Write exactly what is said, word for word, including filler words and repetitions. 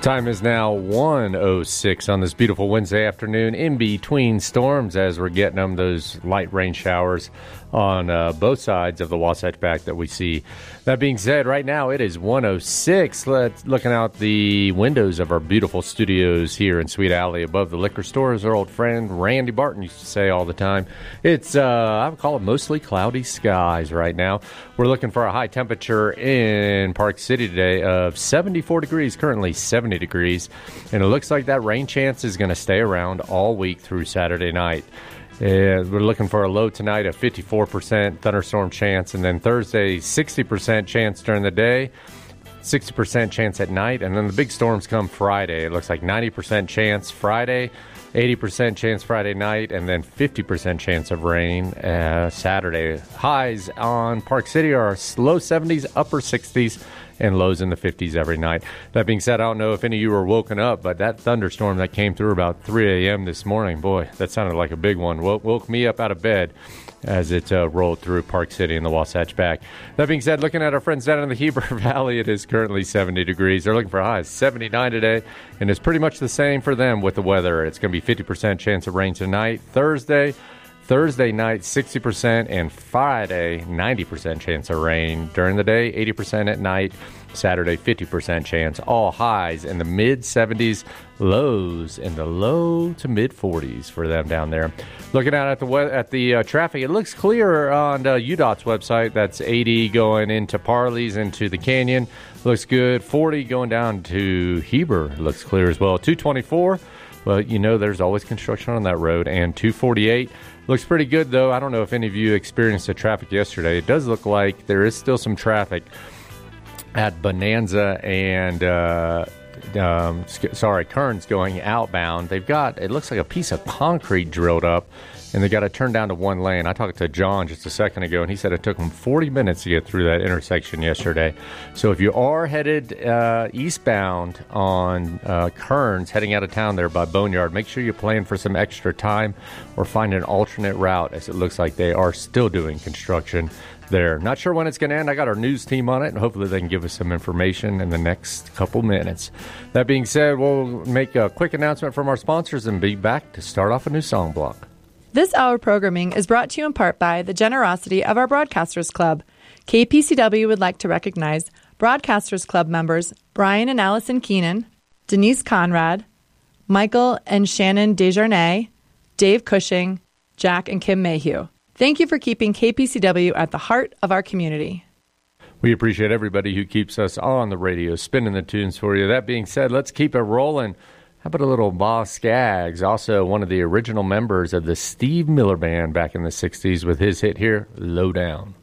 Time is now one oh six on this beautiful Wednesday afternoon, in between storms as we're getting them, those light rain showers on uh, both sides of the Wasatch Back that we see. That being said, right now it is one oh six. Let's looking out the windows of our beautiful studios here in Sweet Alley above the liquor store, as our old friend Randy Barton used to say all the time. It's, uh, I would call it mostly cloudy skies right now. We're looking for a high temperature in Park City today of seventy-four degrees, currently seventy degrees, and it looks like that rain chance is going to stay around all week through Saturday night. Uh, we're looking for a low tonight of fifty-four percent thunderstorm chance, and then Thursday, sixty percent chance during the day, sixty percent chance at night, and then the big storms come Friday. It looks like ninety percent chance Friday, eighty percent chance Friday night, and then fifty percent chance of rain uh, Saturday. Highs on Park City are low seventies, upper sixties, and lows in the fifties every night. That being said, I don't know if any of you are woken up, but that thunderstorm that came through about three a.m. this morning, boy, that sounded like a big one. Woke, woke me up out of bed as it uh, rolled through Park City and the Wasatch Back. That being said, looking at our friends down in the Heber Valley, it is currently seventy degrees. They're looking for highs seventy-nine today, and it's pretty much the same for them with the weather. It's going to be fifty percent chance of rain tonight. Thursday, Thursday night, sixty percent, and Friday, ninety percent chance of rain during the day, eighty percent at night. Saturday, fifty percent chance. All highs in the mid-seventies, lows in the low to mid-forties for them down there. Looking out at the at the uh, traffic, it looks clear on uh, U DOT's website. That's eighty going into Parley's, into the Canyon. Looks good. forty going down to Heber. Looks clear as well. two twenty-four, well, you know there's always construction on that road. And two forty-eight. Looks pretty good, though. I don't know if any of you experienced the traffic yesterday. It does look like there is still some traffic at Bonanza and, uh, um, sorry, Kearns going outbound. They've got, it looks like a piece of concrete drilled up, and they got to turn down to one lane. I talked to John just a second ago, and he said it took them forty minutes to get through that intersection yesterday. So if you are headed uh, eastbound on uh, Kearns, heading out of town there by Boneyard, make sure you plan for some extra time or find an alternate route, as it looks like they are still doing construction there. Not sure when it's going to end. I got our news team on it, and hopefully they can give us some information in the next couple minutes. That being said, we'll make a quick announcement from our sponsors and be back to start off a new song block. This hour programming is brought to you in part by the generosity of our Broadcasters Club. K P C W would like to recognize Broadcasters Club members Brian and Allison Keenan, Denise Conrad, Michael and Shannon Desjarnais, Dave Cushing, Jack and Kim Mayhew. Thank you for keeping K P C W at the heart of our community. We appreciate everybody who keeps us on the radio, spinning the tunes for you. That being said, let's keep it rolling. How about a little Boz Scaggs, also one of the original members of the Steve Miller Band back in the sixties with his hit here, Low Down.